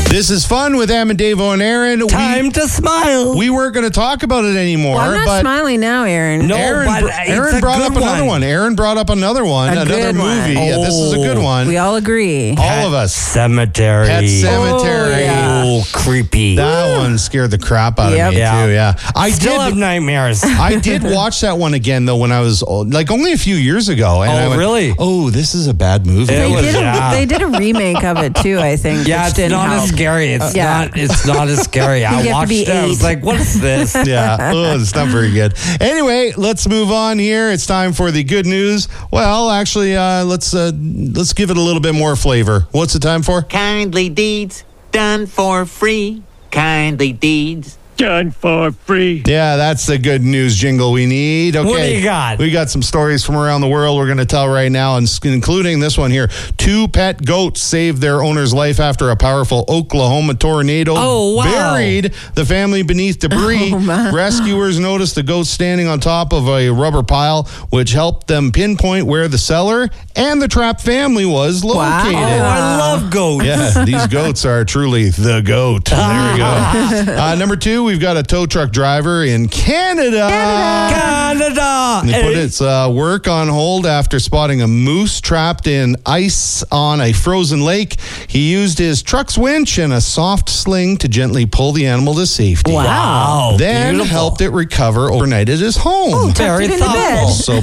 This is fun with Em and Davo and Aaron. Time to smile. We weren't going to talk about it anymore. Well, I'm not but smiling now, Aaron. No, Aaron, but Aaron brought up another one. Aaron brought up another one. A Another good movie. one. Yeah, this is a good one. We all agree. All of us. Cemetery. Pet Cemetery. Oh, yeah. Oh, creepy. That one scared the crap out of Yep. me, Yeah. too. Yeah. I Still have did. nightmares. I did watch that one again, though, when I was like only a few years ago. And Oh, I went, really? Oh, this is a bad movie. It was- They did a remake of it too, I think. Yeah, which it's didn't not help. as scary. It's Yeah. not as scary. I have to watched be it. I was 8. like, what is this? Yeah, it's not very good. Anyway, let's move on here. It's time for the good news. Well, actually, let's give it a little bit more flavor. What's the time for? Kindly deeds done for free. Kindly deeds Done for free. Yeah, that's the good news jingle we need. Okay. What do you got? We got some stories from around the world we're going to tell right now, including this one here. 2 pet goats saved their owner's life after a powerful Oklahoma tornado Oh, wow. buried the family beneath debris. Rescuers noticed the goats standing on top of a rubber pile, which helped them pinpoint where the cellar and the trapped family was located. Oh, I love goats. Yeah, these goats are truly the goat. There we go. Number 2, we've got a tow truck driver in Canada. Canada. They put its work on hold after spotting a moose trapped in ice on a frozen lake. He used his truck's winch and a soft sling to gently pull the animal to safety. Wow. Then Beautiful. helped it recover overnight at his home. Very Tucked it in the bed. thoughtful. So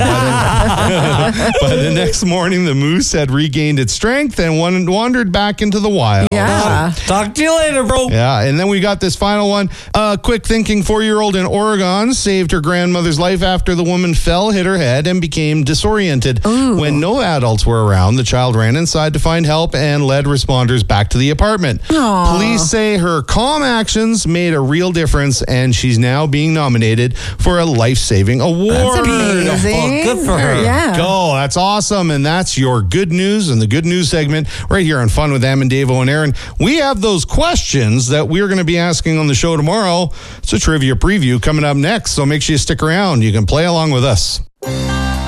by the next morning, the moose had regained its strength and wandered back into the wild. Yeah. Talk to you later, bro. Yeah, and then we got this final one. A quick-thinking 4-year-old in Oregon saved her grandmother's life after the woman fell, hit her head, and became disoriented. When no adults were around, the child ran inside to find help and led responders back to the apartment. Aw. Police say her calm actions made a real difference, and she's now being nominated for a life-saving award. That's amazing. Good for her. Yeah. Go. That's awesome. And that's your good news and the good news segment right here on Fun with Em and Davo and Aaron. We have those questions that we're going to be asking on the show tomorrow. It's a trivia preview coming up next, so make sure you stick around. You can play along with us.